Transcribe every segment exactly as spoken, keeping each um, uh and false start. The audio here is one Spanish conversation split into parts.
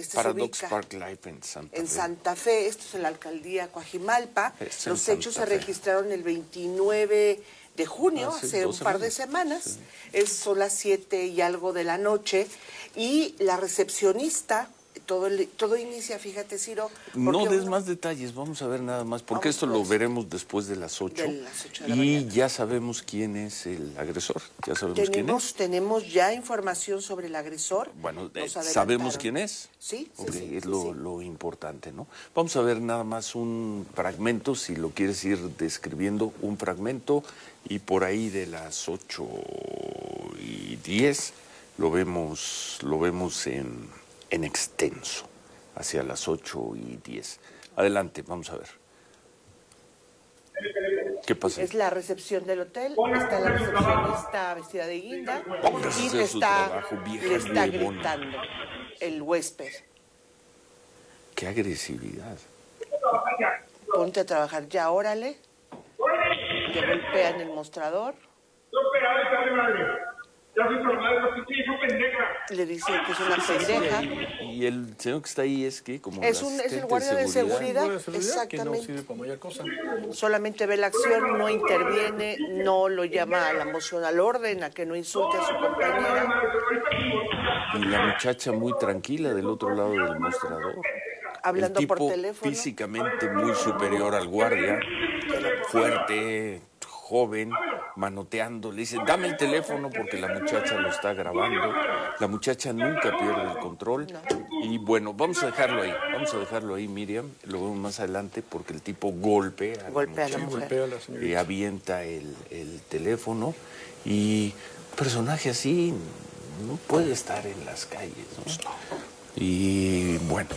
Este Paradox se ubica Park Life en Santa Fe. En Santa Fe, esto es en la alcaldía Coajimalpa. Es Los en hechos Santa se Fe. registraron el veintinueve de junio, Ah, sí, hace un dos par de semanas. semanas. Es, son las siete y algo de la noche. Y la recepcionista, todo el, todo inicia, fíjate, Ciro. No des uno, más detalles, vamos a ver nada más, porque Vamos esto a lo ver. veremos después de las ocho. De las ocho de la y mañana. ya sabemos quién es el agresor. Ya sabemos quién Tenemos, es. tenemos ya información sobre el agresor. Bueno, eh, Nos sabemos adelantaron. quién es. Sí, sí, Ok, sí, es sí, lo, sí. lo importante, ¿no? Vamos a ver nada más un fragmento, si lo quieres ir describiendo, un fragmento, y por ahí de las ocho y diez lo vemos, lo vemos en, en extenso, hacia las ocho y diez. Adelante, vamos a ver. ¿Qué pasa? Es la recepción del hotel, está la recepcionista vestida de guinda Póngase a y hacer le su está, trabajo, vieja le está huevona. gritando el huésped. ¡Qué agresividad! Ponte a trabajar ya, órale. Le golpea en el mostrador. Le dice que es una pendeja. Y el señor que está ahí es que como Es, un, es el guardia de seguridad, de seguridad exactamente. que no sirve para mayor cosa. Solamente ve la acción, no interviene, no lo llama a la moción al orden, a que no insulte a su compañera. Y la muchacha muy tranquila del otro lado del mostrador. Hablando el tipo por teléfono. Físicamente muy superior al guardia, fuerte, joven, manoteando. Le dice, dame el teléfono porque la muchacha lo está grabando. La muchacha nunca pierde el control. Y bueno, vamos a dejarlo ahí. Vamos a dejarlo ahí, Miriam. Lo vemos más adelante porque el tipo golpea a Golpea a la la muchacha. mujer. Golpea a la señorita. Y avienta el, el teléfono. Y un personaje así no puede estar en las calles, ¿no? Y bueno,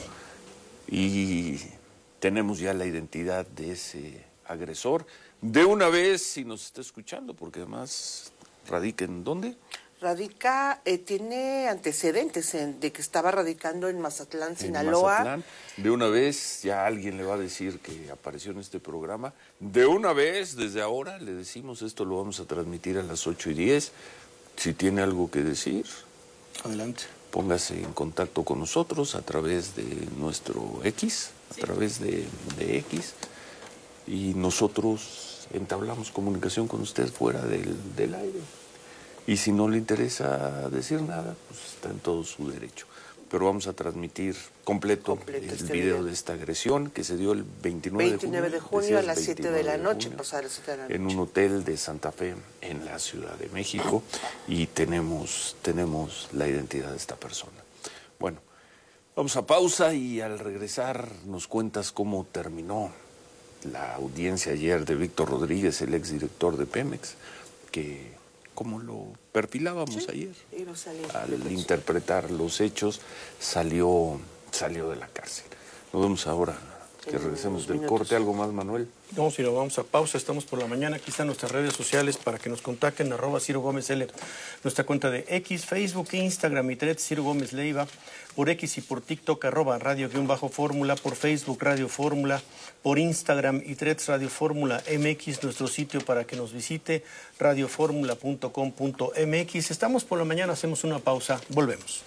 y tenemos ya la identidad de ese agresor. De una vez, si nos está escuchando, porque además radica en ¿dónde? Radica, eh, tiene antecedentes en- de que estaba radicando en Mazatlán, En Sinaloa. Mazatlán. De una vez, ya alguien le va a decir que apareció en este programa. De una vez, desde ahora, le decimos, esto lo vamos a transmitir a las ocho y diez. Si tiene algo que decir, Adelante. póngase en contacto con nosotros a través de nuestro X, a través de, de X, y nosotros entablamos comunicación con usted fuera del, del aire. Y si no le interesa decir nada, pues está en todo su derecho. Pero vamos a transmitir completo, Completo el este video video. de esta agresión que se dio el veintinueve, veintinueve de junio decías a las siete de la veintinueve noche, junio, pasada las siete de la en noche. un hotel de Santa Fe en la Ciudad de México, y tenemos, tenemos la identidad de esta persona. Bueno, vamos a pausa y al regresar nos cuentas cómo terminó la audiencia ayer de Víctor Rodríguez, el exdirector de Pemex, que como lo perfilábamos Sí, ayer, iba a salir de al prisión. interpretar los hechos, salió, salió de la cárcel. Nos vemos ahora que En regresemos unos del minutos. corte. ¿Algo más, Manuel? No, si no, vamos a pausa, estamos por la mañana. Aquí están nuestras redes sociales para que nos contacten, arroba Ciro Gómez L, nuestra cuenta de X, Facebook, Instagram y Threads, Ciro Gómez Leiva, por X y por TikTok, arroba Radio-Fórmula, por Facebook, Radio Fórmula, por Instagram y Threads, Radio Fórmula M X, nuestro sitio para que nos visite, radio fórmula punto com punto m x. Estamos por la mañana, hacemos una pausa, volvemos.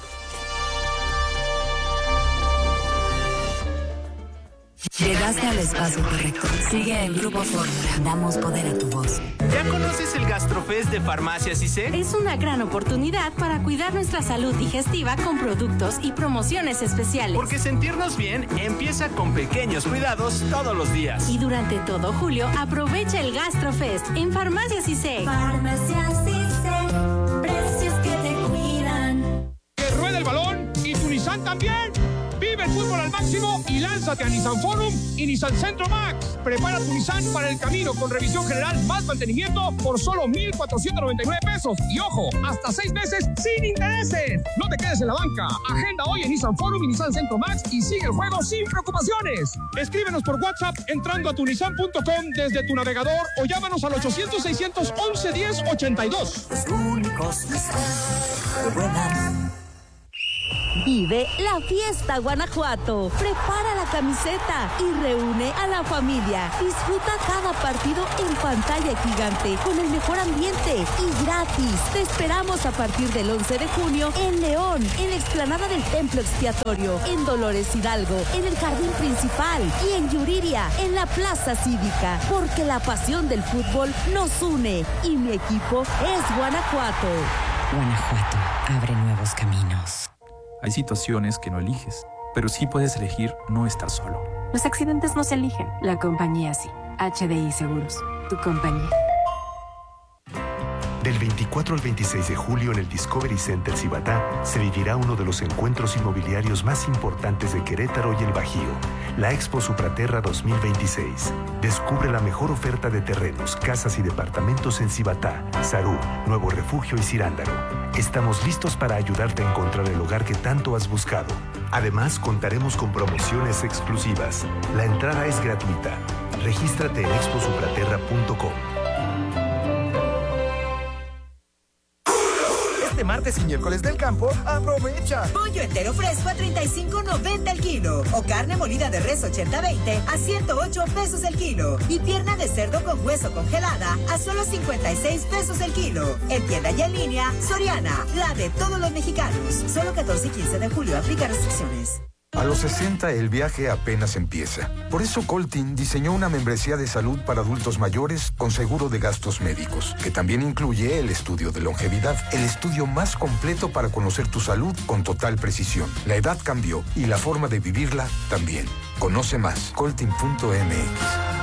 Llegaste al espacio correcto. Sigue el Grupo Fórmula. Damos poder a tu voz. ¿Ya conoces el Gastrofest de Farmacias I C E? Es una gran oportunidad para cuidar nuestra salud digestiva con productos y promociones especiales. Porque sentirnos bien empieza con pequeños cuidados todos los días. Y durante todo julio, aprovecha el Gastrofest en Farmacias I C E. Farmacias I C E, precios que te cuidan. Que ruede el balón y tu Nissan también. Vive el fútbol al máximo y lánzate a Nissan Forum y Nissan Centro Max. Prepara tu Nissan para el camino con revisión general más mantenimiento por solo mil cuatrocientos noventa y nueve pesos. Y ojo, hasta seis meses sin intereses. No te quedes en la banca. Agenda hoy en Nissan Forum y Nissan Centro Max y sigue el juego sin preocupaciones. Escríbenos por WhatsApp entrando a tu nissan punto com desde tu navegador o llámanos al ochocientos, seiscientos once, diez ochenta y dos. Los únicos Nissan que vuelan. Vive la fiesta Guanajuato. Prepara la camiseta y reúne a la familia. Disfruta cada partido en pantalla gigante con el mejor ambiente y gratis. Te esperamos a partir del once de junio en León, en la explanada del Templo Expiatorio, en Dolores Hidalgo, en el Jardín Principal y en Yuriria, en la Plaza Cívica, porque la pasión del fútbol nos une y mi equipo es Guanajuato. Guanajuato abre nuevos caminos. Hay situaciones que no eliges, pero sí puedes elegir no estar solo. Los accidentes no se eligen, la compañía sí. H D I Seguros, tu compañía. Del veinticuatro al veintiséis de julio en el Discovery Center Cibatá se vivirá uno de los encuentros inmobiliarios más importantes de Querétaro y el Bajío, la Expo Supraterra dos mil veintiséis. Descubre la mejor oferta de terrenos, casas y departamentos en Cibatá, Sarú, Nuevo Refugio y Cirándaro. Estamos listos para ayudarte a encontrar el hogar que tanto has buscado. Además, contaremos con promociones exclusivas. La entrada es gratuita. Regístrate en expo supraterra punto com. Este martes y miércoles del campo, aprovecha. Pollo entero fresco a treinta y cinco noventa el kilo. O carne molida de res ochenta veinte a ciento ocho pesos el kilo. Y pierna de cerdo con hueso congelada a solo cincuenta y seis pesos el kilo. En tienda y en línea, Soriana, la de todos los mexicanos. Solo catorce y quince de julio, aplica restricciones. A los sesenta el viaje apenas empieza. Por eso Coltin diseñó una membresía de salud para adultos mayores con seguro de gastos médicos, que también incluye el estudio de longevidad, el estudio más completo para conocer tu salud con total precisión. La edad cambió y la forma de vivirla también. Conoce más, coltin punto m x.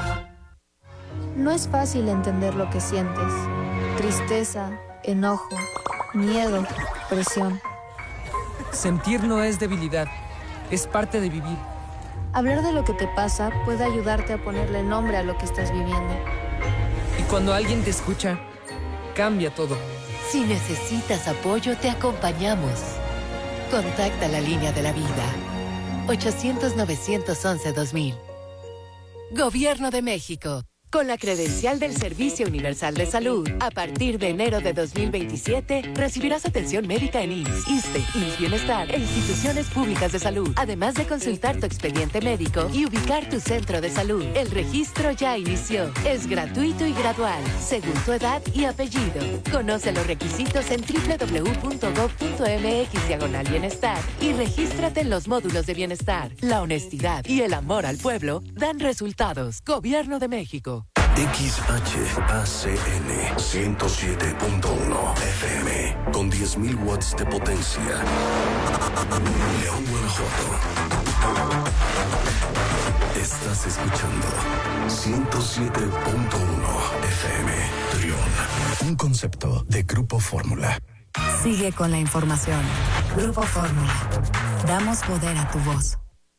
No es fácil entender lo que sientes. Tristeza, enojo, miedo, presión. Sentir no es debilidad. Es parte de vivir. Hablar de lo que te pasa puede ayudarte a ponerle nombre a lo que estás viviendo. Y cuando alguien te escucha, cambia todo. Si necesitas apoyo, te acompañamos. Contacta la línea de la vida. ochocientos, novecientos once, dos mil. Gobierno de México. Con la credencial del Servicio Universal de Salud, a partir de enero de dos mil veintisiete, recibirás atención médica en I M S S, ISSSTE, I M S S Bienestar e instituciones públicas de salud, además de consultar tu expediente médico y ubicar tu centro de salud. El registro ya inició. Es gratuito y gradual, según tu edad y apellido. Conoce los requisitos en doble u doble u doble u punto gob punto m x diagonal bienestar y regístrate en los módulos de bienestar. La honestidad y el amor al pueblo dan resultados. Gobierno de México. X H A C L ciento siete punto uno F M con diez mil watts de potencia. León, Guanajuato. Estás escuchando ciento siete punto uno F M. Trión, un concepto de Grupo Fórmula. Sigue con la información. Grupo Fórmula. Damos poder a tu voz.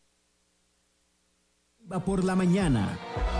Va por la mañana.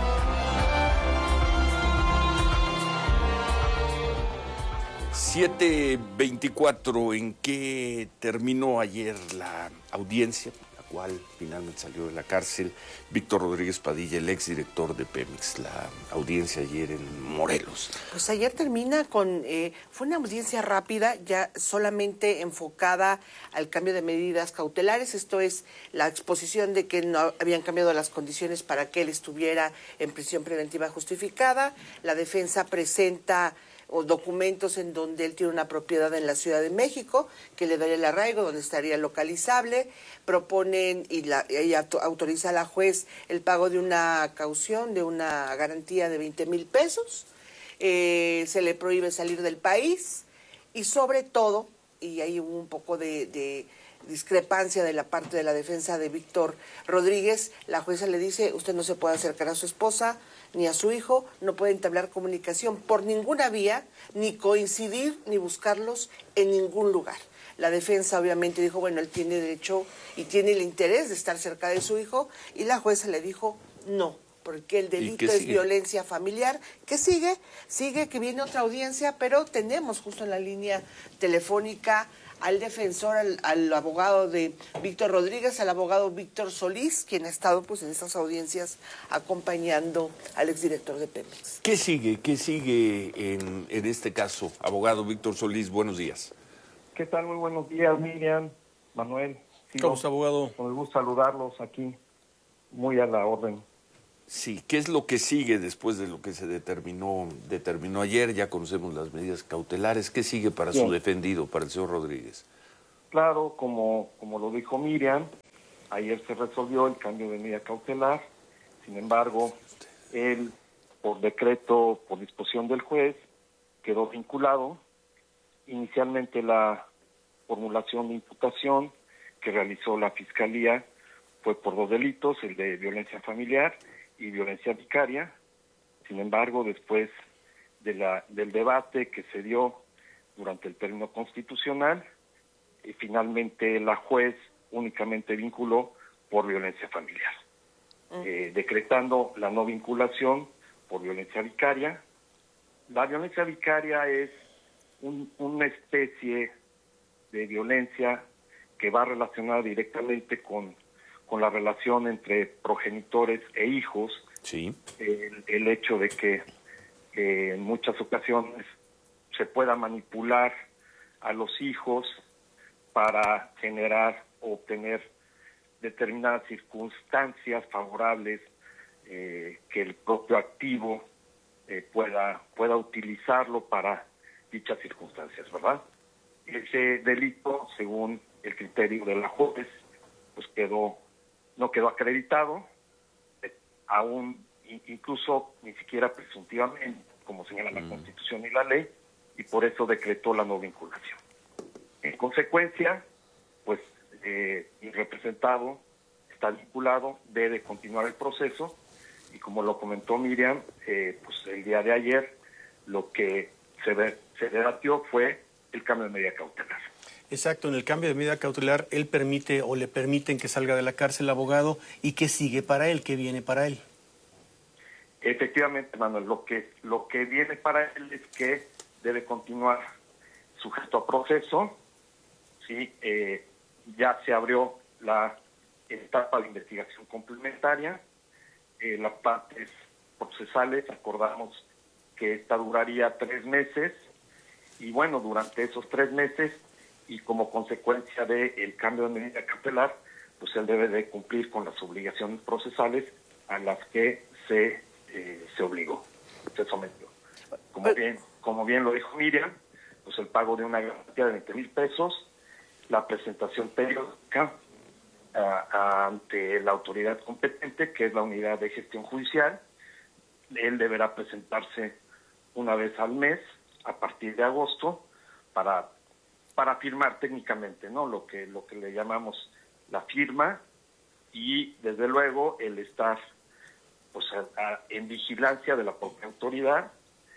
siete veinticuatro, ¿en qué terminó ayer la audiencia, la cual finalmente salió de la cárcel Víctor Rodríguez Padilla, el exdirector de Pemex? La audiencia ayer en Morelos. Pues ayer termina con, eh, fue una audiencia rápida, ya solamente enfocada al cambio de medidas cautelares, esto es la exposición de que no habían cambiado las condiciones para que él estuviera en prisión preventiva justificada. La defensa presenta o documentos en donde él tiene una propiedad en la Ciudad de México, que le daría el arraigo, donde estaría localizable. Proponen y la, ella autoriza a la juez el pago de una caución, de una garantía de veinte mil pesos. Eh, se le prohíbe salir del país y sobre todo, y ahí hubo un poco de, de discrepancia de la parte de la defensa de Víctor Rodríguez, la jueza le dice, usted no se puede acercar a su esposa ni a su hijo, no puede entablar comunicación por ninguna vía, ni coincidir, ni buscarlos en ningún lugar. La defensa obviamente dijo, bueno, él tiene derecho y tiene el interés de estar cerca de su hijo, y la jueza le dijo, no, porque el delito es violencia familiar. ¿Qué sigue? Sigue que viene otra audiencia, pero tenemos justo en la línea telefónica al defensor, al, al abogado de Víctor Rodríguez, al abogado Víctor Solís, quien ha estado pues en estas audiencias acompañando al exdirector de Pemex. ¿Qué sigue? ¿Qué sigue en, en este caso? Abogado Víctor Solís, buenos días. ¿Qué tal? Muy buenos días, Miriam. Manuel. Sí, ¿Cómo está, abogado? Con el gusto saludarlos aquí, muy a la orden. Sí, ¿qué es lo que sigue después de lo que se determinó determinó ayer? Ya conocemos las medidas cautelares. ¿Qué sigue para Bien. su defendido, para el señor Rodríguez? Claro, como, como lo dijo Miriam, ayer se resolvió el cambio de medida cautelar. Sin embargo, él, por decreto, por disposición del juez, quedó vinculado. Inicialmente la formulación de imputación que realizó la Fiscalía fue por dos delitos, el de violencia familiar y violencia vicaria. Sin embargo, después de la, del debate que se dio durante el término constitucional, y finalmente la juez únicamente vinculó por violencia familiar, eh, decretando la no vinculación por violencia vicaria. La violencia vicaria es un, una especie de violencia que va relacionada directamente con, con la relación entre progenitores e hijos. Sí. El, el hecho de que eh, en muchas ocasiones se pueda manipular a los hijos para generar o obtener determinadas circunstancias favorables eh, que el propio activo eh, pueda, pueda utilizarlo para dichas circunstancias, ¿verdad? Ese delito, según el criterio de la juez, pues quedó, no quedó acreditado, eh, aún incluso ni siquiera presuntivamente, como señala la Constitución y la ley, y por eso decretó la no vinculación. En consecuencia, pues eh, el representado está vinculado, debe continuar el proceso, y como lo comentó Miriam, eh, pues el día de ayer lo que se, ve, se debatió fue el cambio de medida cautelar. Exacto, en el cambio de medida cautelar, él permite o le permiten que salga de la cárcel, abogado, y qué sigue para él, qué viene para él. Efectivamente, Manuel, lo que, lo que viene para él es que debe continuar sujeto a proceso. Sí, eh, ya se abrió la etapa de investigación complementaria. Eh, las partes procesales acordamos que esta duraría tres meses y bueno, durante esos tres meses y como consecuencia del cambio de medida cautelar, pues él debe de cumplir con las obligaciones procesales a las que se, eh, se obligó, se sometió. Como bien, como bien lo dijo Miriam, pues el pago de una garantía de veinte mil pesos, la presentación periódica uh, ante la autoridad competente, que es la unidad de gestión judicial. Él deberá presentarse una vez al mes a partir de agosto para para firmar técnicamente, ¿no? Lo que lo que le llamamos la firma y desde luego el estar pues a, a, en vigilancia de la propia autoridad.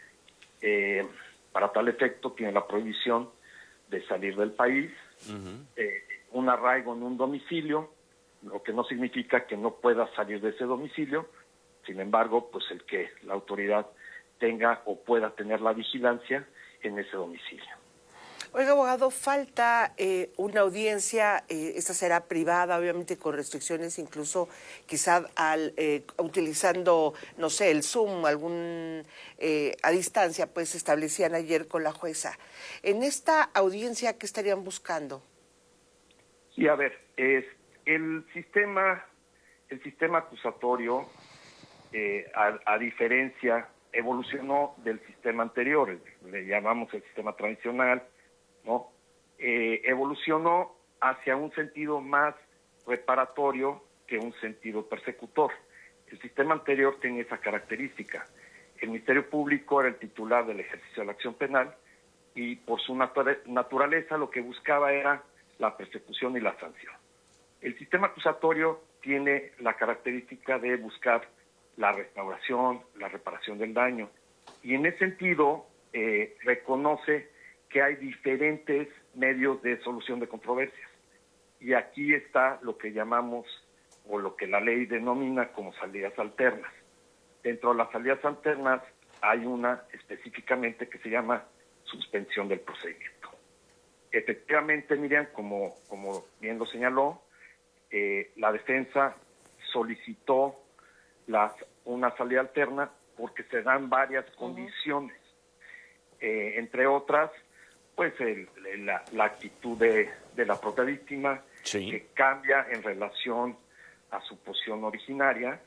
Eh, para tal efecto tiene la prohibición de salir del país. Uh-huh. eh, un arraigo en un domicilio, lo que no significa que no pueda salir de ese domicilio, sin embargo, pues el que la autoridad tenga o pueda tener la vigilancia en ese domicilio. Oiga, abogado, falta eh, una audiencia, eh, esta será privada, obviamente con restricciones, incluso quizá al eh, utilizando, no sé, el Zoom, algún eh, a distancia, pues se establecían ayer con la jueza. En esta audiencia, ¿qué estarían buscando? Sí, a ver, es el sistema, el sistema acusatorio, eh, a, a diferencia, evolucionó del sistema anterior, le llamamos el sistema tradicional, ¿no? Eh, evolucionó hacia un sentido más reparatorio que un sentido persecutor. El sistema anterior tenía esa característica. El Ministerio Público era el titular del ejercicio de la acción penal y por su natura- naturaleza lo que buscaba era la persecución y la sanción. El sistema acusatorio tiene la característica de buscar la restauración, la reparación del daño y en ese sentido eh, reconoce que hay diferentes medios de solución de controversias. Y aquí está lo que llamamos, o lo que la ley denomina como salidas alternas. Dentro de las salidas alternas hay una específicamente que se llama suspensión del procedimiento. Efectivamente, Miriam, como, como bien lo señaló, eh, la defensa solicitó las, una salida alterna porque se dan varias condiciones, eh, entre otras, pues el, la, la actitud de, de la propia víctima, sí. que cambia en relación a su posición originaria.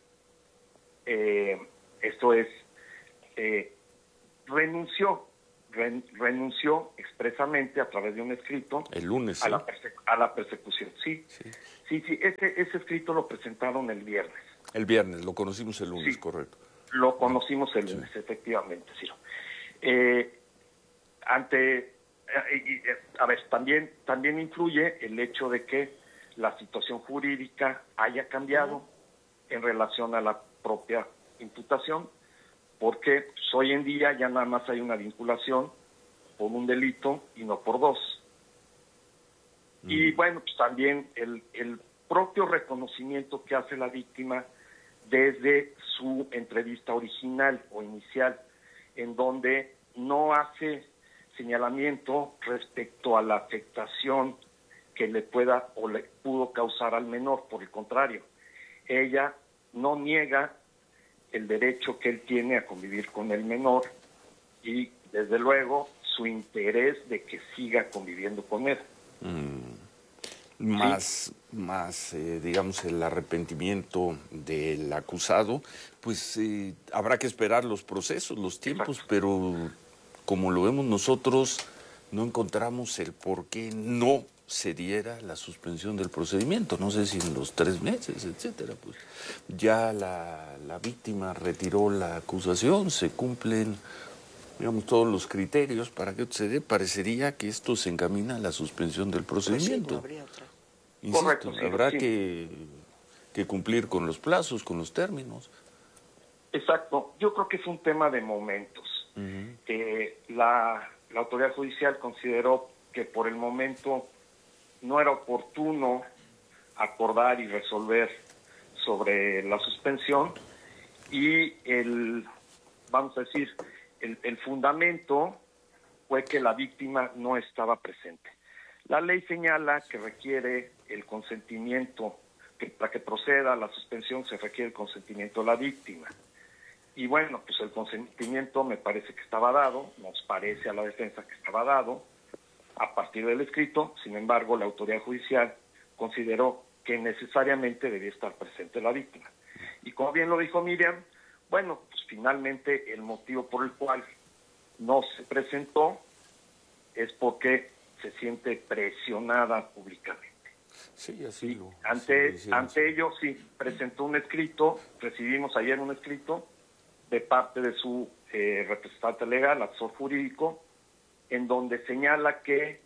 Eh, esto es, eh, renunció, ren, renunció expresamente a través de un escrito el lunes, a, ¿sí? la, perse a la persecución. Sí, sí, sí, sí ese, ese escrito lo presentaron el viernes. El viernes, lo conocimos el lunes, sí, correcto. Lo conocimos el lunes, sí. efectivamente, sí. Eh, ante, eh, eh, a ver, también, también influye el hecho de que la situación jurídica haya cambiado uh-huh. en relación a la propia imputación, porque pues, hoy en día ya nada más hay una vinculación por un delito y no por dos. Uh-huh. Y bueno, pues también el, el propio reconocimiento que hace la víctima desde su entrevista original o inicial, en donde no hace señalamiento respecto a la afectación que le pueda o le pudo causar al menor. Por el contrario, ella no niega el derecho que él tiene a convivir con el menor y, desde luego, su interés de que siga conviviendo con él. Mm. Más, sí. más eh, digamos, el arrepentimiento del acusado, pues eh, habrá que esperar los procesos, los tiempos, exacto. Pero como lo vemos nosotros, no encontramos el por qué no se diera la suspensión del procedimiento. No sé si en los tres meses, etcétera. Pues ya la, la víctima retiró la acusación, se cumplen, digamos, todos los criterios para que se dé. Parecería que esto se encamina a la suspensión del procedimiento. Pues sí, no habría otra. Insisto, correcto, sí, habrá sí. Que, que cumplir con los plazos, con los términos. Exacto. Yo creo que es un tema de momentos. Uh-huh. eh, la, la autoridad judicial consideró que por el momento no era oportuno acordar y resolver sobre la suspensión, y el, vamos a decir, el, el fundamento fue que la víctima no estaba presente. La ley señala que requiere el consentimiento, que para que proceda la suspensión se requiere el consentimiento de la víctima. Y bueno, pues el consentimiento me parece que estaba dado, nos parece a la defensa que estaba dado a partir del escrito. Sin embargo, la autoridad judicial consideró que necesariamente debía estar presente la víctima. Y como bien lo dijo Miriam, bueno, pues finalmente el motivo por el cual no se presentó es porque se siente presionada públicamente. Sí, así lo... Ante, sí, sí, ante sí. ello, sí, presentó un escrito, recibimos ayer un escrito de parte de su eh, representante legal, asesor jurídico, en donde señala que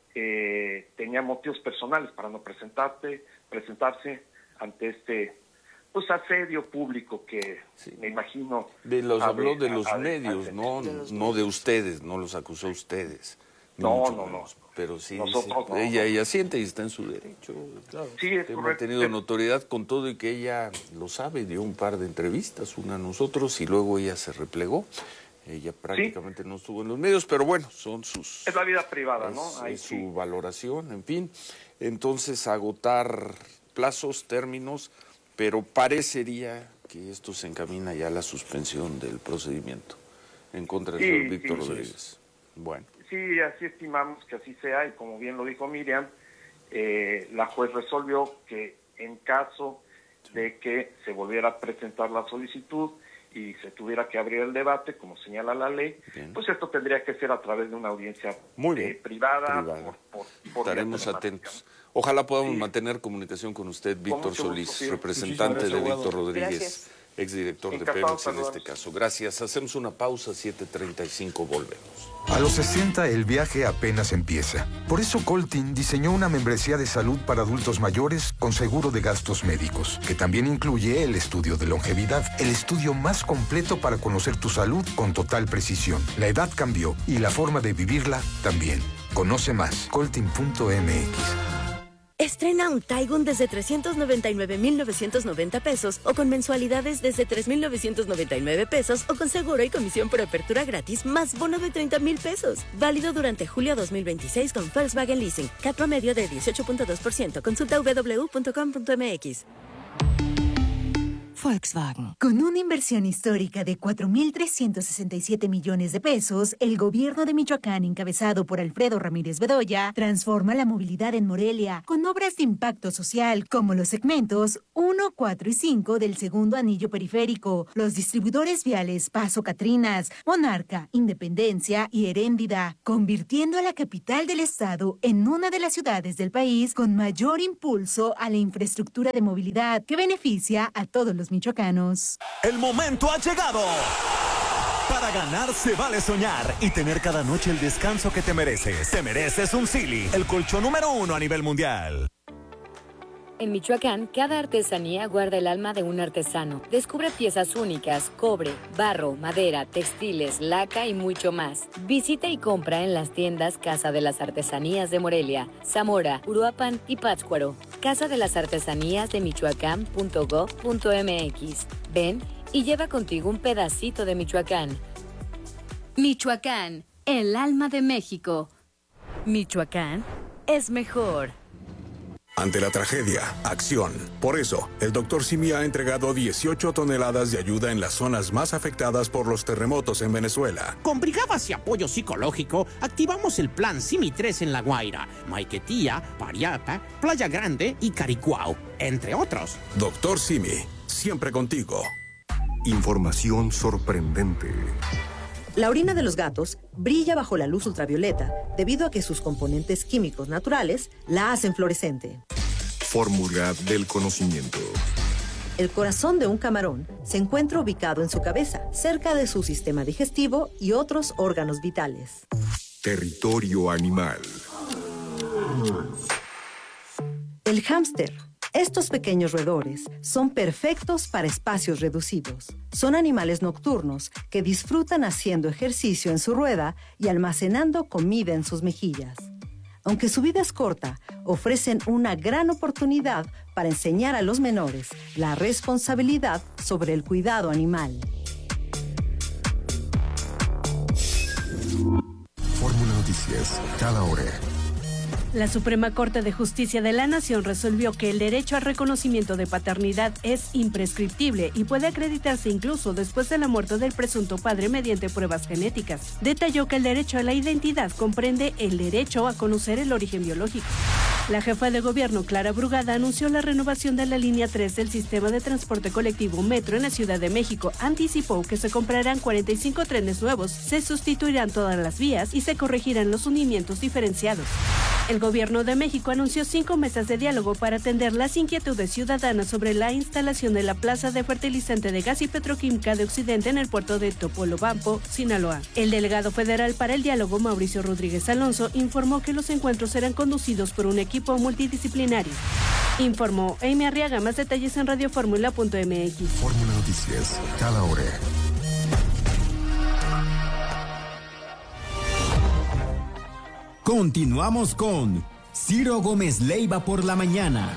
eh, tenía motivos personales para no presentarse, presentarse ante este pues asedio público que sí. me imagino... De los a habló ver, de los a, a, medios, a, no, de los no medios. de ustedes, no los acusó a ustedes. No, no, no. Pero sí, Nosotros dice, no, ella, no. ella siente y está en su derecho. Claro. Sí, es Hemos correcto. tenido notoriedad con todo y que ella lo sabe, dio un par de entrevistas, una a nosotros y luego ella se replegó. Ella prácticamente ¿Sí? no estuvo en los medios, pero bueno, son sus... Es la vida privada, es, ¿no? Ahí es sí. su valoración, en fin. Entonces, agotar plazos, términos, pero parecería que esto se encamina ya a la suspensión del procedimiento en contra del sí, señor Víctor sí, Rodríguez. Sí. Bueno. Sí, así estimamos que así sea, y como bien lo dijo Miriam, eh, la juez resolvió que en caso de que se volviera a presentar la solicitud y se tuviera que abrir el debate, como señala la ley, bien. Pues esto tendría que ser a través de una audiencia Muy bien. Eh, privada. privada. Por, por, por Estaremos atentos. Ojalá podamos sí. mantener comunicación con usted, Víctor Solís, gusto, sí. representante de Víctor Rodríguez, Gracias. exdirector de Encantado, Pemex en este caso. Gracias. Hacemos una pausa, siete treinta y cinco, volvemos. A los sesenta el viaje apenas empieza. Por eso Coltin diseñó una membresía de salud para adultos mayores con seguro de gastos médicos, que también incluye el estudio de longevidad, el estudio más completo para conocer tu salud con total precisión. La edad cambió y la forma de vivirla también. Conoce más, coltin punto m x. Estrena un Taigun desde trescientos noventa y nueve mil novecientos noventa pesos o con mensualidades desde tres mil novecientos noventa y nueve pesos o con seguro y comisión por apertura gratis más bono de treinta mil pesos. Válido durante julio dos mil veintiséis con Volkswagen Leasing. C A T promedio de dieciocho punto dos por ciento. Consulta w w w punto com punto m x. Volkswagen. Con una inversión histórica de cuatro mil trescientos sesenta y siete millones de pesos, el gobierno de Michoacán, encabezado por Alfredo Ramírez Bedoya, transforma la movilidad en Morelia con obras de impacto social como los segmentos uno, cuatro y cinco del segundo anillo periférico, los distribuidores viales Paso Catrinas, Monarca, Independencia y Heréndida, convirtiendo a la capital del estado en una de las ciudades del país con mayor impulso a la infraestructura de movilidad que beneficia a todos los michoacanos. El momento ha llegado. Para ganar se vale soñar y tener cada noche el descanso que te mereces. Te mereces un Sealy, el colchón número uno a nivel mundial. En Michoacán, cada artesanía guarda el alma de un artesano. Descubre piezas únicas, cobre, barro, madera, textiles, laca y mucho más. Visita y compra en las tiendas Casa de las Artesanías de Morelia, Zamora, Uruapan y Pátzcuaro. Casa de las Artesanías de Michoacán punto gob punto m x. Ven y lleva contigo un pedacito de Michoacán. Michoacán, el alma de México. Michoacán es mejor. Ante la tragedia, acción. Por eso, el doctor Simi ha entregado dieciocho toneladas de ayuda en las zonas más afectadas por los terremotos en Venezuela. Con brigadas y apoyo psicológico, activamos el plan Simi tres en La Guaira, Maiquetía, Pariapa, Playa Grande y Caricuao, entre otros. Doctor Simi, siempre contigo. Información sorprendente. La orina de los gatos brilla bajo la luz ultravioleta debido a que sus componentes químicos naturales la hacen fluorescente. Fórmula del conocimiento. El corazón de un camarón se encuentra ubicado en su cabeza, cerca de su sistema digestivo y otros órganos vitales. Territorio animal. El hámster. Estos pequeños roedores son perfectos para espacios reducidos. Son animales nocturnos que disfrutan haciendo ejercicio en su rueda y almacenando comida en sus mejillas. Aunque su vida es corta, ofrecen una gran oportunidad para enseñar a los menores la responsabilidad sobre el cuidado animal. Fórmula Noticias, cada hora. La Suprema Corte de Justicia de la Nación resolvió que el derecho al reconocimiento de paternidad es imprescriptible y puede acreditarse incluso después de la muerte del presunto padre mediante pruebas genéticas. Detalló que el derecho a la identidad comprende el derecho a conocer el origen biológico. La jefa de gobierno, Clara Brugada, anunció la renovación de la línea tres del sistema de transporte colectivo Metro en la Ciudad de México. Anticipó que se comprarán cuarenta y cinco trenes nuevos, se sustituirán todas las vías y se corregirán los hundimientos diferenciados. El gobierno de México anunció cinco mesas de diálogo para atender las inquietudes ciudadanas sobre la instalación de la plaza de fertilizante de gas y petroquímica de Occidente en el puerto de Topolobampo, Sinaloa. El delegado federal para el diálogo, Mauricio Rodríguez Alonso, informó que los encuentros serán conducidos por un equipo multidisciplinario. Informó Amy Arriaga. Más detalles en radioformula punto m x. Fórmula Noticias, cada hora. Continuamos con Ciro Gómez Leiva por la mañana.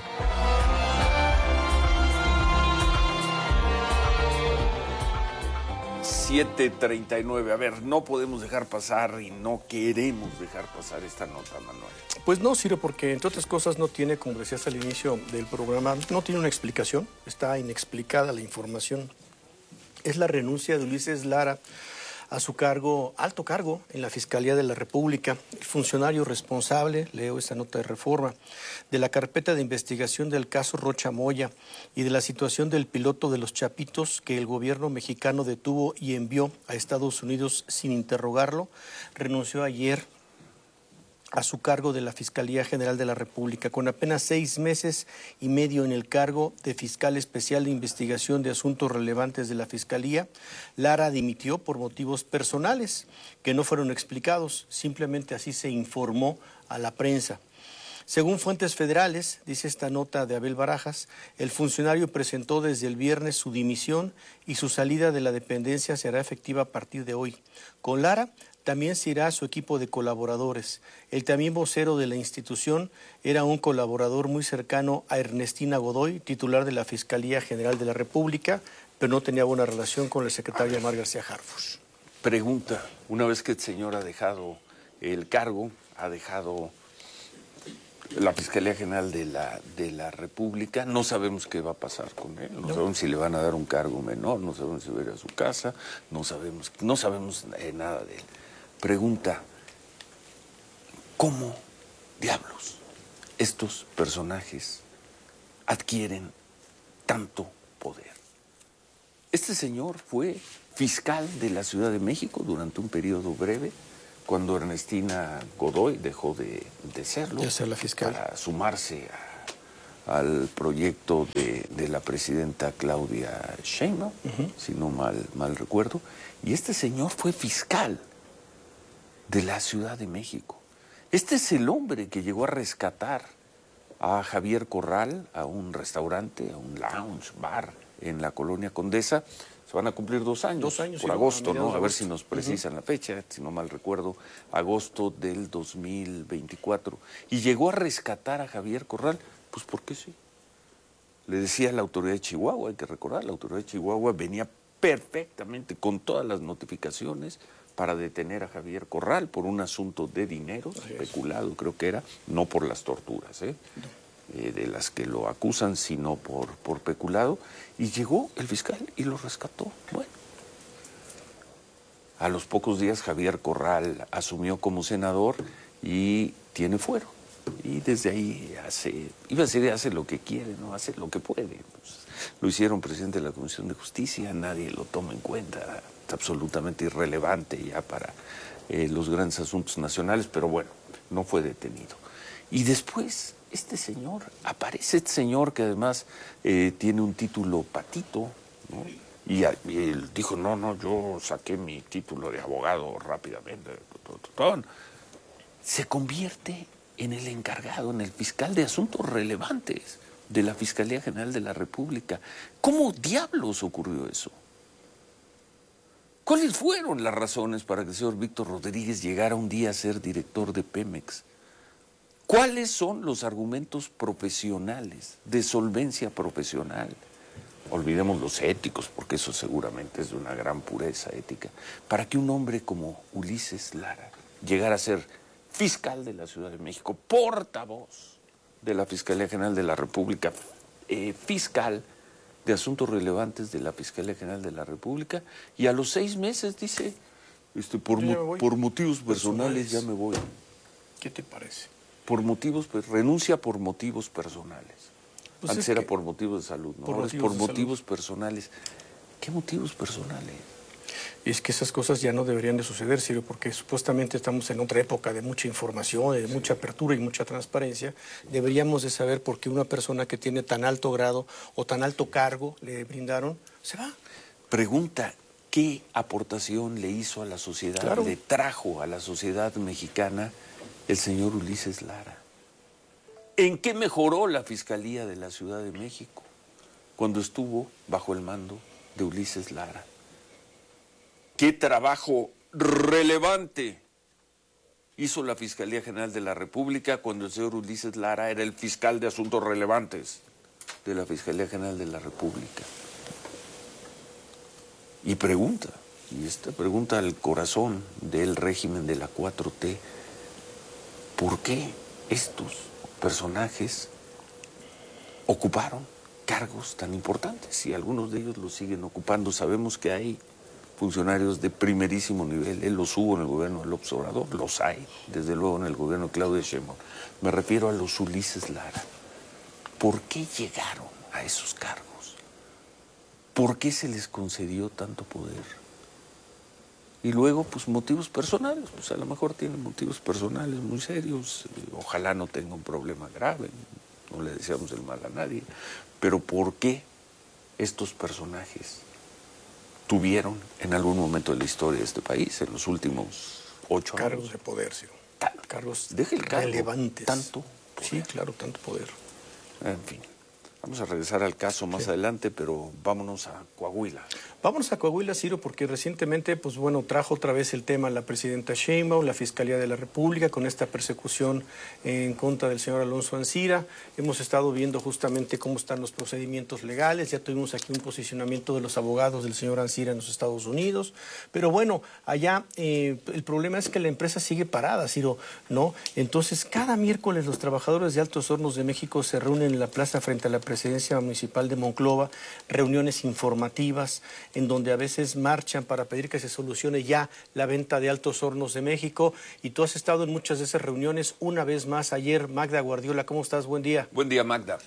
siete treinta y nueve. A ver, no podemos dejar pasar y no queremos dejar pasar esta nota, Manuel. Pues no, Ciro, porque entre otras cosas no tiene, como decías al inicio del programa, no tiene una explicación, está inexplicada la información. Es la renuncia de Ulises Lara a su cargo, alto cargo en la Fiscalía de la República, funcionario responsable, leo esta nota de Reforma, de la carpeta de investigación del caso Rocha Moya y de la situación del piloto de los Chapitos que el gobierno mexicano detuvo y envió a Estados Unidos sin interrogarlo, renunció ayer a su cargo de la Fiscalía General de la República. Con apenas seis meses y medio en el cargo de fiscal especial de investigación de asuntos relevantes de la Fiscalía, Lara dimitió por motivos personales que no fueron explicados, simplemente así se informó a la prensa. Según fuentes federales, dice esta nota de Abel Barajas, el funcionario presentó desde el viernes su dimisión y su salida de la dependencia será efectiva a partir de hoy. Con Lara también se irá a su equipo de colaboradores. El también vocero de la institución era un colaborador muy cercano a Ernestina Godoy, titular de la Fiscalía General de la República, pero no tenía buena relación con la secretaria Mar García Harfuch. Pregunta, una vez que el señor ha dejado el cargo, ha dejado la Fiscalía General de la, de la República. No sabemos qué va a pasar con él, no, no. sabemos si le van a dar un cargo menor, no sabemos si va a ir a su casa, no sabemos, no sabemos eh, nada de él. Pregunta, ¿cómo diablos estos personajes adquieren tanto poder? Este señor fue fiscal de la Ciudad de México durante un periodo breve, cuando Ernestina Godoy dejó de, de serlo, ya sea la fiscal, para sumarse a, al proyecto de, de la presidenta Claudia Sheinbaum, uh-huh. si no mal, mal recuerdo. Y este señor fue fiscal de la Ciudad de México. Este es el hombre que llegó a rescatar a Javier Corral a un restaurante, a un lounge, bar en la colonia Condesa. Se van a cumplir dos años, dos años por sí, agosto, a ¿no? A ver agosto. si nos precisan uh-huh. la fecha, si no mal recuerdo, agosto del dos mil veinticuatro. Y llegó a rescatar a Javier Corral, pues ¿por qué sí? Le decía a la autoridad de Chihuahua, hay que recordar, la autoridad de Chihuahua venía perfectamente con todas las notificaciones para detener a Javier Corral por un asunto de dinero, especulado creo que era, no por las torturas, ¿eh? No. Eh, de las que lo acusan, sino por, por peculado, y llegó el fiscal y lo rescató. Bueno, a los pocos días Javier Corral asumió como senador y tiene fuero, y desde ahí hace, iba a decir hace lo que quiere, no hace lo que puede. Pues, lo hicieron presidente de la Comisión de Justicia, nadie lo toma en cuenta, es absolutamente irrelevante ya para eh, los grandes asuntos nacionales, pero bueno, no fue detenido. Y después este señor, aparece este señor que además eh, tiene un título patito, ¿no? Y, y él dijo, no, no, yo saqué mi título de abogado rápidamente. Se convierte en el encargado, en el fiscal de asuntos relevantes de la Fiscalía General de la República. ¿Cómo diablos ocurrió eso? ¿Cuáles fueron las razones para que el señor Víctor Rodríguez llegara un día a ser director de Pemex? ¿Cuáles son los argumentos profesionales, de solvencia profesional? Olvidemos los éticos, porque eso seguramente es de una gran pureza ética, para que un hombre como Ulises Lara llegara a ser fiscal de la Ciudad de México, portavoz de la Fiscalía General de la República, eh, fiscal de asuntos relevantes de la Fiscalía General de la República, y a los seis meses dice, este, por, mo por motivos personales ya me voy. ¿Qué te parece? Por motivos, pues renuncia por motivos personales. Pues Antes era por motivos de salud, ¿no? Ahora es por motivos salud. personales. ¿Qué motivos personales? Y es que esas cosas ya no deberían de suceder, Ciro, porque supuestamente estamos en otra época de mucha información, de mucha apertura y mucha transparencia. Deberíamos de saber por qué una persona que tiene tan alto grado o tan alto cargo le brindaron, se va. Pregunta, ¿qué aportación le hizo a la sociedad, claro. le trajo a la sociedad mexicana el señor Ulises Lara? ¿En qué mejoró la Fiscalía de la Ciudad de México cuando estuvo bajo el mando de Ulises Lara? ¿Qué trabajo relevante hizo la Fiscalía General de la República cuando el señor Ulises Lara era el fiscal de asuntos relevantes de la Fiscalía General de la República? Y pregunta, y esta pregunta al corazón del régimen de la cuatro T, ¿por qué estos personajes ocuparon cargos tan importantes? Y algunos de ellos los siguen ocupando. Sabemos que hay funcionarios de primerísimo nivel, él los hubo en el gobierno de López Obrador, los hay, desde luego en el gobierno de Claudia Sheinbaum. Me refiero a los Ulises Lara. ¿Por qué llegaron a esos cargos? ¿Por qué se les concedió tanto poder? Y luego, pues, motivos personales, pues a lo mejor tienen motivos personales muy serios, ojalá no tenga un problema grave, no le deseamos el mal a nadie, pero ¿por qué estos personajes tuvieron en algún momento de la historia de este país, en los últimos ocho cargos años? Cargos de poder, sí. Cargos Deje el cargo, relevantes. Tanto poder. Sí, claro, tanto poder. En fin, Vamos a regresar al caso más sí. adelante, pero vámonos a Coahuila. Vámonos a Coahuila, Ciro, porque recientemente, pues bueno, trajo otra vez el tema la presidenta Sheinbaum, la Fiscalía de la República, con esta persecución en contra del señor Alonso Ancira. Hemos estado viendo justamente cómo están los procedimientos legales. Ya tuvimos aquí un posicionamiento de los abogados del señor Ancira en los Estados Unidos. Pero bueno, allá eh, el problema es que la empresa sigue parada, Ciro, ¿no? Entonces, cada miércoles los trabajadores de Altos Hornos de México se reúnen en la plaza frente a la presidencia municipal de Monclova, reuniones informativas en donde a veces marchan para pedir que se solucione ya la venta de Altos Hornos de México. Y tú has estado en muchas de esas reuniones una vez más ayer. Magda Guardiola, ¿cómo estás? Buen día. Buen día, Magda.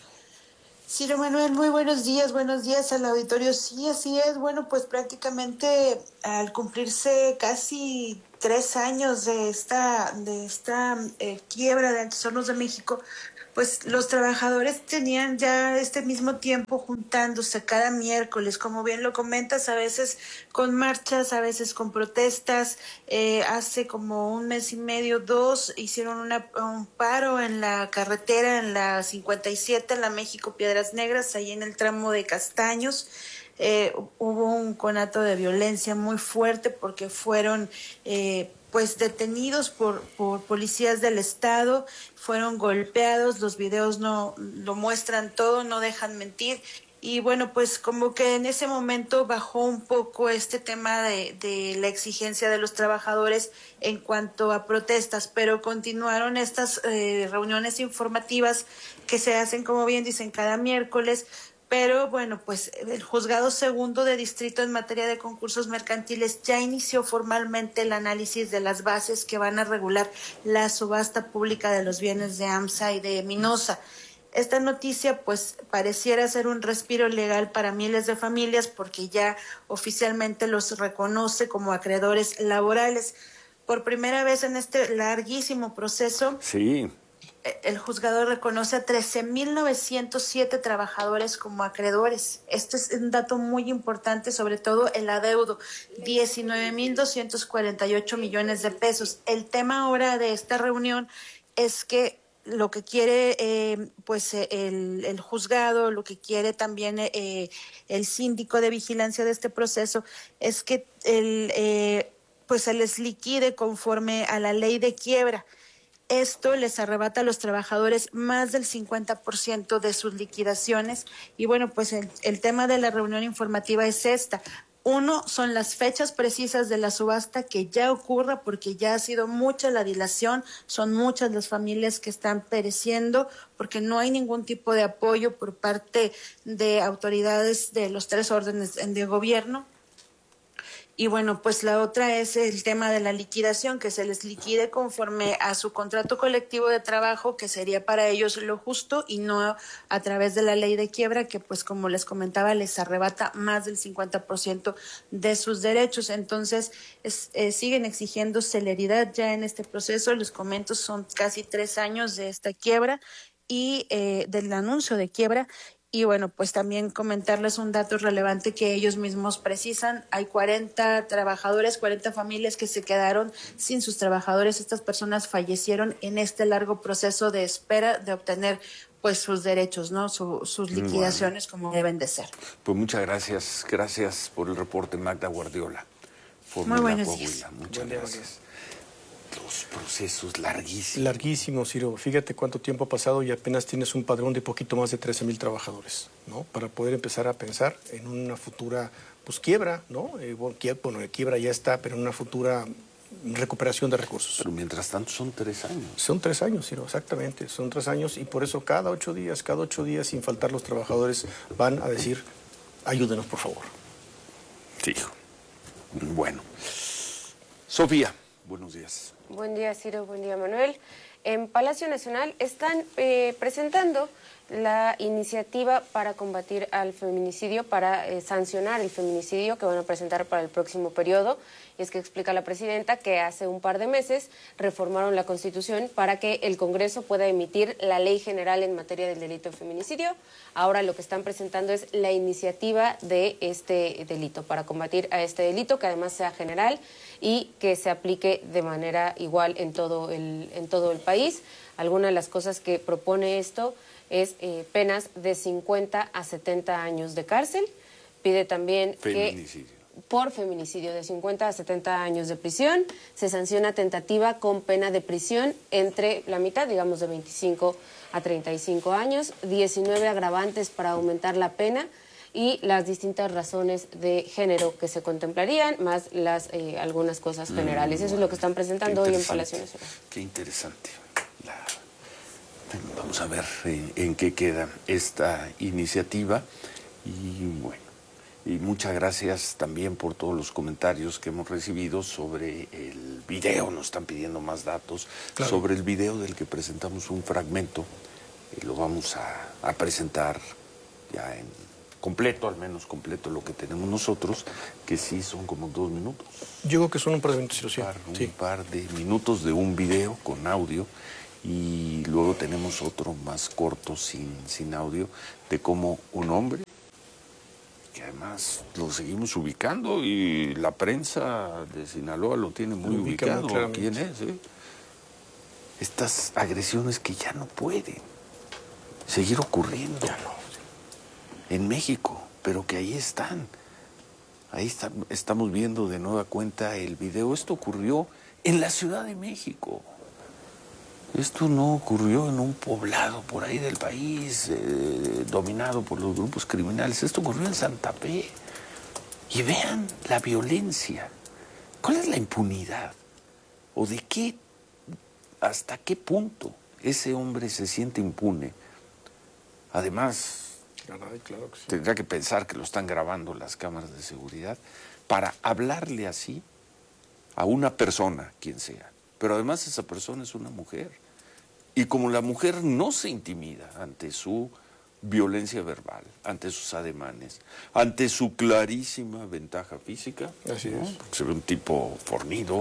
Ciro Manuel, muy buenos días, buenos días al auditorio. Sí, así es. Bueno, pues prácticamente al cumplirse casi tres años de esta, de esta eh, quiebra de Altos Hornos de México, pues los trabajadores tenían ya este mismo tiempo juntándose cada miércoles, como bien lo comentas, a veces con marchas, a veces con protestas. Eh, hace como un mes y medio, dos, hicieron una, un paro en la carretera, en la cincuenta y siete, en la México Piedras Negras, ahí en el tramo de Castaños. Eh, hubo un conato de violencia muy fuerte porque fueron eh, pues detenidos por, por policías del estado, fueron golpeados, los videos no lo muestran todo, no dejan mentir. Y bueno, pues como que en ese momento bajó un poco este tema de, de la exigencia de los trabajadores en cuanto a protestas, pero continuaron estas eh, reuniones informativas que se hacen, como bien dicen, cada miércoles. Pero bueno, pues el Juzgado Segundo de Distrito en materia de concursos mercantiles ya inició formalmente el análisis de las bases que van a regular la subasta pública de los bienes de AMSA y de Minosa. Esta noticia pues pareciera ser un respiro legal para miles de familias porque ya oficialmente los reconoce como acreedores laborales. Por primera vez en este larguísimo proceso, sí. el juzgador reconoce a trece mil novecientos siete trabajadores como acreedores. Este es un dato muy importante, sobre todo el adeudo, diecinueve mil doscientos cuarenta y ocho millones de pesos. El tema ahora de esta reunión es que lo que quiere eh, pues el, el juzgado, lo que quiere también eh, el síndico de vigilancia de este proceso es que el, eh, pues se les liquide conforme a la ley de quiebra. Esto les arrebata a los trabajadores más del cincuenta por ciento de sus liquidaciones. Y bueno, pues el, el tema de la reunión informativa es esta. Uno, son las fechas precisas de la subasta que ya ocurra, porque ya ha sido mucha la dilación, son muchas las familias que están pereciendo, porque no hay ningún tipo de apoyo por parte de autoridades de los tres órdenes de gobierno. Y bueno, pues la otra es el tema de la liquidación, que se les liquide conforme a su contrato colectivo de trabajo, que sería para ellos lo justo y no a través de la ley de quiebra, que pues como les comentaba les arrebata más del cincuenta por ciento de sus derechos. Entonces es, eh, siguen exigiendo celeridad ya en este proceso. Les comento, son casi tres años de esta quiebra y eh, del anuncio de quiebra. Y bueno, pues también comentarles un dato relevante que ellos mismos precisan. Hay cuarenta trabajadores, cuarenta familias que se quedaron sin sus trabajadores. Estas personas fallecieron en este largo proceso de espera de obtener pues sus derechos, ¿no? Su, sus liquidaciones bueno, como deben de ser. Pues muchas gracias. Gracias por el reporte, Magda Guardiola. Muy buenos días. Muchas Buen gracias. Día. Los procesos larguísimos. Larguísimo, Ciro. Fíjate cuánto tiempo ha pasado y apenas tienes un padrón de poquito más de trece mil trabajadores, ¿no? Para poder empezar a pensar en una futura, pues, quiebra, ¿no? Eh, bueno, quiebra ya está, pero en una futura recuperación de recursos. Pero mientras tanto son tres años. Son tres años, Ciro, exactamente. Son tres años y por eso cada ocho días, cada ocho días, sin faltar los trabajadores, van a decir, ayúdenos, por favor. Sí. Bueno. Sofía, buenos días. Buen día, Ciro. Buen día, Manuel. En Palacio Nacional están eh, presentando la iniciativa para combatir al feminicidio, para eh, sancionar el feminicidio que van a presentar para el próximo periodo. Y es que explica la presidenta que hace un par de meses reformaron la Constitución para que el Congreso pueda emitir la ley general en materia del delito de feminicidio. Ahora lo que están presentando es la iniciativa de este delito, para combatir a este delito, que además sea general y que se aplique de manera igual en todo el, en todo el país. Algunas de las cosas que propone esto es eh, penas de cincuenta a setenta años de cárcel. Pide también Feminicidio. que por feminicidio de cincuenta a setenta años de prisión, se sanciona tentativa con pena de prisión entre la mitad, digamos de veinticinco a treinta y cinco años, diecinueve agravantes para aumentar la pena y las distintas razones de género que se contemplarían, más las eh, algunas cosas generales. Eso es lo que están presentando hoy en Palacio Nacional. Qué interesante. La... Vamos a ver eh, en qué queda esta iniciativa y bueno. Y muchas gracias también por todos los comentarios que hemos recibido sobre el video. Nos están pidiendo más datos claro. sobre el video del que presentamos un fragmento. Eh, lo vamos a, a presentar ya en completo, al menos completo lo que tenemos nosotros, que sí son como dos minutos. Yo creo que son un par de minutos. Un par, sí. un par de minutos de un video con audio. Y luego tenemos otro más corto, sin, sin audio, de cómo un hombre... que además lo seguimos ubicando y la prensa de Sinaloa lo tiene muy lo ubicado. Muy ¿Quién es? Eh? Estas agresiones que ya no pueden seguir ocurriendo ya no. en México, pero que ahí están. Ahí está, estamos viendo de nueva cuenta el video. Esto ocurrió en la Ciudad de México. Esto no ocurrió en un poblado por ahí del país, eh, dominado por los grupos criminales. Esto ocurrió en Santa Fe. Y vean la violencia. ¿Cuál es la impunidad? ¿O de qué, hasta qué punto ese hombre se siente impune? Además, Caray, claro que sí. tendrá que pensar que lo están grabando las cámaras de seguridad para hablarle así a una persona, quien sea. Pero además esa persona es una mujer. Y como la mujer no se intimida ante su violencia verbal, ante sus ademanes, ante su clarísima ventaja física, así ¿no? es. Porque se ve un tipo fornido,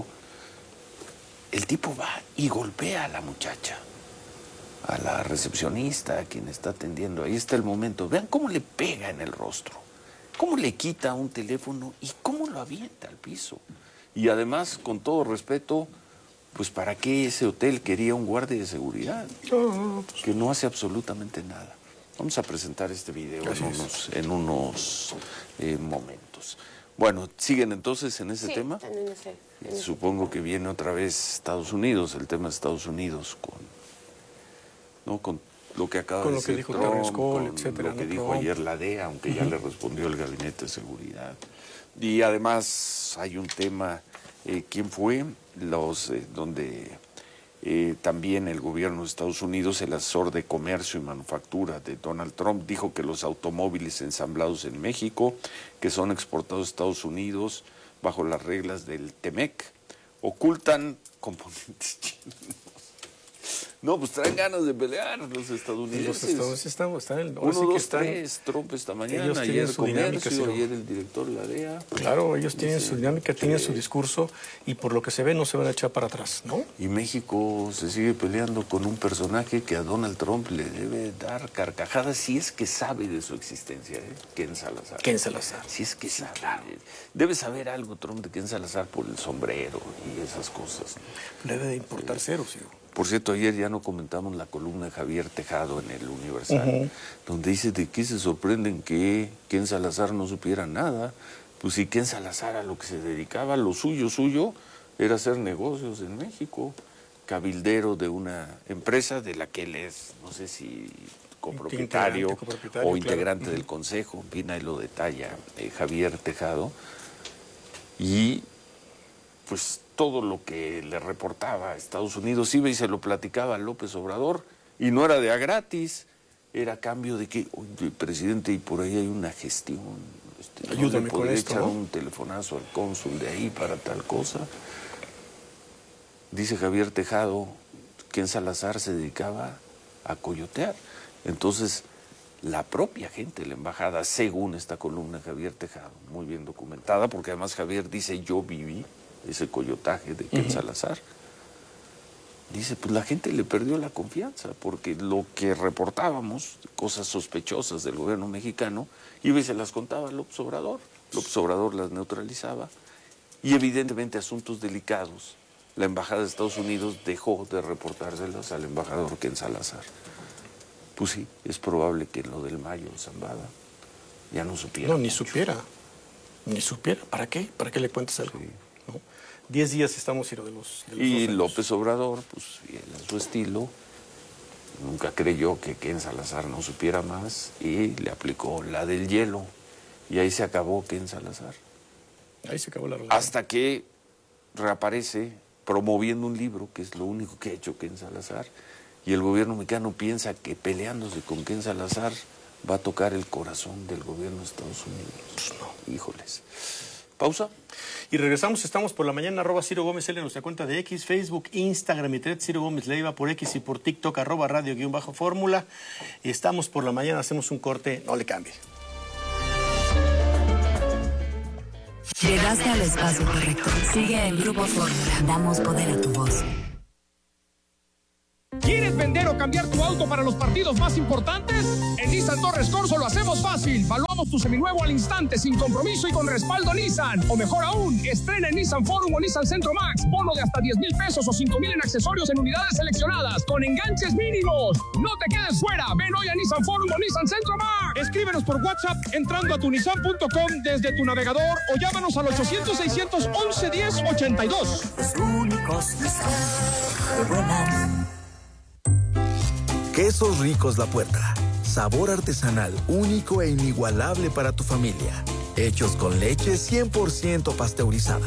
el tipo va y golpea a la muchacha, a la recepcionista, a quien está atendiendo. Ahí está el momento. Vean cómo le pega en el rostro, cómo le quita un teléfono y cómo lo avienta al piso. Y además, con todo respeto, pues ¿para qué ese hotel quería un guardia de seguridad? No, no, no, pues... que no hace absolutamente nada. Vamos a presentar este video en unos, en unos eh, momentos. Bueno, ¿siguen entonces en ese sí, tema? En ese, en ese Supongo tema. que viene otra vez Estados Unidos, el tema de Estados Unidos, con, ¿no? con lo que acaba con de lo que decir dijo Trump, Cole, con etcétera, lo que ¿no? dijo Trump. ayer la D E A, aunque Uh-huh. ya le respondió el Gabinete de Seguridad. Y además hay un tema, eh, ¿quién fue? Los, eh, donde... Eh, también el gobierno de Estados Unidos, el asesor de comercio y manufactura de Donald Trump, dijo que los automóviles ensamblados en México, que son exportados a Estados Unidos bajo las reglas del T M E C, ocultan componentes chinos. No, pues traen ganas de pelear los estadounidenses. Los estadounidenses están, están en el... Uno, sí dos, que están, tres, Trump esta mañana, ellos tienen ayer su dinámica, comercio, sí, ayer el director de la D E A. Claro, ellos tienen Dice, su dinámica, tienen sí. su discurso y por lo que se ve no se van a echar para atrás, ¿no? Y México se sigue peleando con un personaje que a Donald Trump le debe dar carcajadas si es que sabe de su existencia, ¿eh? Ken Salazar. Ken Salazar. Si es que sabe. Claro. Debe saber algo Trump de Ken Salazar por el sombrero y esas cosas. Le debe de importar cero, sí. Por cierto, ayer ya no comentamos la columna de Javier Tejado en el Universal, uh-huh. donde dice de qué se sorprenden que Ken Salazar no supiera nada. Pues si Ken Salazar a lo que se dedicaba, lo suyo, suyo, era hacer negocios en México. Cabildero de una empresa de la que él es, no sé si copropietario, copropietario o integrante claro. del consejo. En fin, ahí lo detalla eh, Javier Tejado. Y pues todo lo que le reportaba a Estados Unidos iba y se lo platicaba a López Obrador, y no era de a gratis, era a cambio de que, oye, presidente, y por ahí hay una gestión, este, ayúdame ¿no con le esto, echar ¿no? un telefonazo al cónsul de ahí para tal cosa? Dice Javier Tejado que en Salazar se dedicaba a coyotear. Entonces, la propia gente de la embajada, según esta columna de Javier Tejado, muy bien documentada, porque además Javier dice, yo viví ese coyotaje de Ken uh-huh. Salazar, dice, pues la gente le perdió la confianza, porque lo que reportábamos, cosas sospechosas del gobierno mexicano, iba y se las contaba a López Obrador, López Obrador las neutralizaba, y evidentemente asuntos delicados, la embajada de Estados Unidos dejó de reportárselas al embajador Ken Salazar. Pues sí, es probable que lo del Mayo Zambada ya no supiera. No, ni mucho. supiera. Ni supiera. ¿Para qué? ¿Para qué le cuentes algo? Sí. ¿No? Diez días estamos, Ciro, de los, de los Y López Obrador, pues fiel a su estilo, nunca creyó que Ken Salazar no supiera más y le aplicó la del hielo. Y ahí se acabó Ken Salazar. Ahí se acabó la relación. Hasta que reaparece promoviendo un libro, que es lo único que ha hecho Ken Salazar, y el gobierno mexicano piensa que peleándose con Ken Salazar va a tocar el corazón del gobierno de Estados Unidos. Pues no. Híjoles. Pausa. Y regresamos, estamos por la mañana, arroba Ciro Gómez L en nuestra cuenta de X, Facebook, Instagram y Threads, Ciro Gómez Leiva por X y por TikTok, arroba radio guión bajo fórmula. Y estamos por la mañana, hacemos un corte, no le cambie. Llegaste al espacio correcto. Sigue en Grupo Fórmula. Damos poder a tu voz. ¿Quieres vender o cambiar tu auto para los partidos más importantes? En Nissan Torres Corso lo hacemos fácil. Valuamos tu seminuevo al instante, sin compromiso y con respaldo Nissan. O mejor aún, estrena en Nissan Forum o Nissan Centro Max. Bono de hasta diez mil pesos o cinco mil en accesorios en unidades seleccionadas, con enganches mínimos. No te quedes fuera. Ven hoy a Nissan Forum o Nissan Centro Max. Escríbenos por WhatsApp entrando a tu nissan punto com desde tu navegador o llámanos al ochocientos, seiscientos once, diez ochenta y dos. Los únicos Nissan que vuelan. Quesos Ricos La Puerta. Sabor artesanal único e inigualable para tu familia. Hechos con leche cien por ciento pasteurizada.